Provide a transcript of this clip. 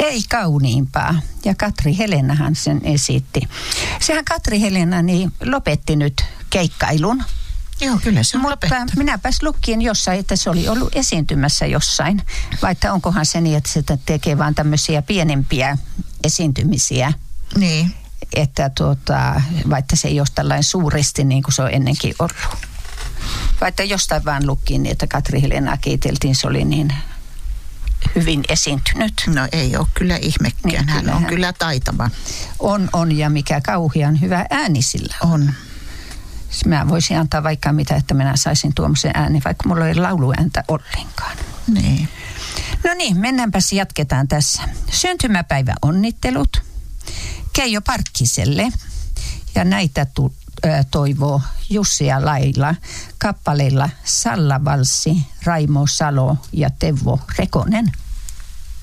Ei kauniimpaa. Ja Katri Helenahan sen esitti. Sehän Katri Helena niin lopetti nyt keikkailun. Joo, kyllä se on Mutta lopettanut. minäpäs lukin jossain, että se oli ollut esiintymässä jossain. Vaikka onkohan se niin, että se tekee vaan tämmöisiä pienempiä esiintymisiä. Niin. Että vaikka se ei ole tällainen suuresti niin kuin se on ennenkin ollut. Vaikka jostain vaan lukin, niin että Katri Helenaa kiiteltiin, se oli niin hyvin esiintynyt. No ei ole kyllä ihmekään. Niin, Hän on kyllä taitava. On ja mikä kauhean hyvä ääni sillä on. Mä voisin antaa vaikka mitä, että minä saisin tuommoisen ääni, vaikka mulla ei lauluääntä ollenkaan. Niin. No niin, mennäänpäs jatketaan tässä. Syntymäpäivä onnittelut Keijo Parkkiselle ja näitä toivoo Jussi ja Laila kappaleilla Salla Valssi, Raimo Salo ja Teuvo Rekonen.